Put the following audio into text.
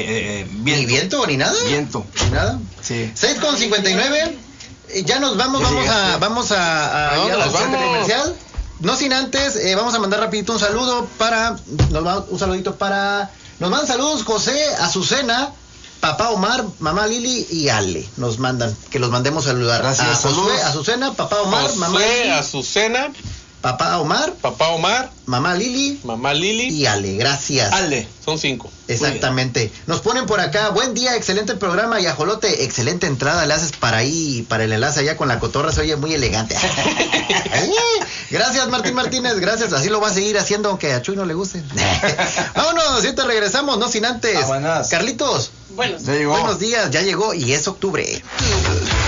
¿Ni viento ni nada? Viento. ¿Ni nada? Sí. 6:59. Ya nos vamos, vamos a ir al corte comercial. No sin antes, vamos a mandar rapidito un saludo nos mandan saludos José, Azucena, papá Omar, mamá Lili y Ale. Nos mandan que los mandemos a saludar. Gracias. A Josué, Azucena, papá Omar, José, mamá Lili, Azucena, papá Omar, mamá Lili y Ale. Gracias. Ale, son 5. Exactamente. Nos ponen por acá, buen día, excelente programa y Ajolote, excelente entrada le haces para ahí, para el enlace allá con la cotorra, se oye muy elegante. Gracias Martín Martínez, gracias, así lo va a seguir haciendo aunque a Chuy no le guste. Vámonos, y te regresamos, no sin antes. Buenas. Carlitos, Buenos días, ya llegó y es octubre.